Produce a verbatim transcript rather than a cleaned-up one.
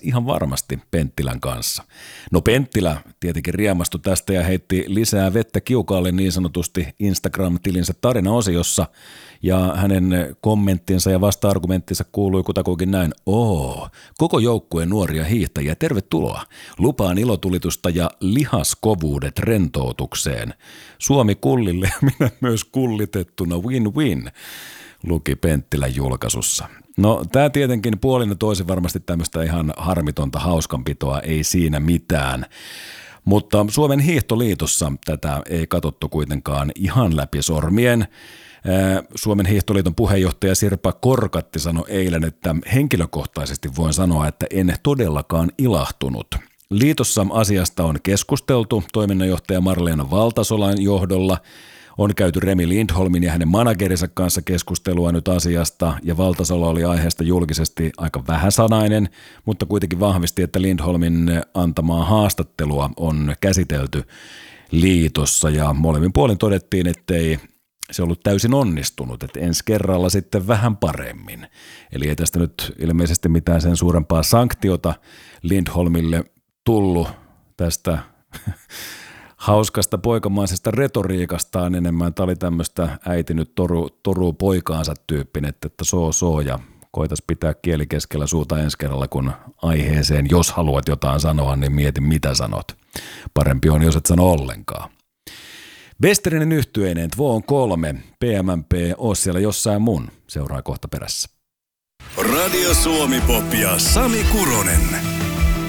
ihan varmasti Penttilän kanssa. No Penttilä tietenkin riemastui tästä ja heitti lisää vettä kiukaalle niin sanotusti Instagram-tilinsä tarinaosiossa, ja hänen kommenttinsa ja vasta-argumenttinsa kuului kutakuinkin näin: Oo, koko joukkueen nuoria hiihtäjiä, tervetuloa. Lupaan ilotulitusta ja lihaskovuudet rentoutukseen. Suomi kullille ja minä myös kullitettuna, win-win, luki Penttilän julkaisussa. No tämä tietenkin puolin ja toisin varmasti tämmöistä ihan harmitonta hauskanpitoa, ei siinä mitään. Mutta Suomen hiihtoliitossa tätä ei katsottu kuitenkaan ihan läpi sormien. Suomen hiihtoliiton puheenjohtaja Sirpa Korkatti sanoi eilen, että henkilökohtaisesti voin sanoa, että en todellakaan ilahtunut. Liitossa asiasta on keskusteltu toiminnanjohtaja Marleena Valtasolan johdolla. On käyty Remi Lindholmin ja hänen managerinsa kanssa keskustelua nyt asiasta, ja Valtasalo oli aiheesta julkisesti aika vähäsanainen, mutta kuitenkin vahvisti, että Lindholmin antamaa haastattelua on käsitelty liitossa, ja molemmin puolin todettiin, ettei se ollut täysin onnistunut, että ensi kerralla sitten vähän paremmin. Eli ei tästä nyt ilmeisesti mitään sen suurempaa sanktiota Lindholmille tullut tästä hauskasta poikamaisesta retoriikastaan enemmän. Tämä oli tämmöistä äiti nyt toru, toruu poikaansa tyyppinen, että, että soo soo ja koitas pitää kieli keskellä suuta ensi kerralla, kun aiheeseen, jos haluat jotain sanoa, niin mieti mitä sanot. Parempi on, jos et sano ollenkaan. Westerinen yhtyeineen Två on kolme, P M M P, oo siellä jossain mun, seuraa kohta perässä. Radio Suomi Pop ja Sami Kuronen.